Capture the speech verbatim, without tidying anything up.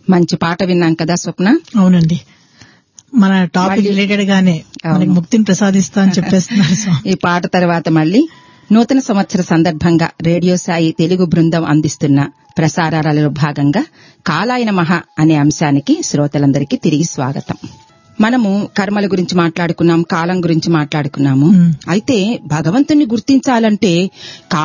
మంచి పాట విన్నాం కదా స్వప్న. అవునండి, మన టాపిక్ రిలేటెడ్ గానే మనకి ముక్తిని ప్రసాదిస్తా అని చెప్పేస్తున్నారు. ఈ పాట తర్వాత మళ్ళీ నూతన సంవత్సర సందర్భంగా రేడియో సాయి తెలుగు బృందం అందిస్తున్న ప్రసారాలలో భాగంగా కాలాయన మహా అనే అంశానికి శ్రోతలందరికీ తిరిగి స్వాగతం. మనము కర్మల గురించి మాట్లాడుకున్నాం, కాలం గురించి మాట్లాడుకున్నాము. అయితే భగవంతుణ్ణి గుర్తించాలంటే